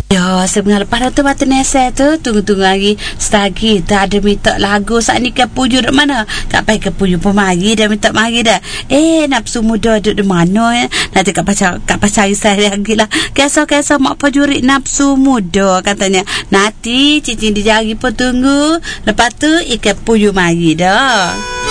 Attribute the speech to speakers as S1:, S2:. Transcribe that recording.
S1: Ya, sebenarnya lepas tu batu nese tu tunggu-tunggu lagi setagi tak ada minta lagu saat ni ke puju dek mana tak payah ke puju pemari dah minta mari dah nafsu muda duduk di mana nanti kak pacar saya lagi lah kisah mak pajuri nafsu muda katanya nanti cincin di jari pun tunggu lepas tu ikan puju mari dah.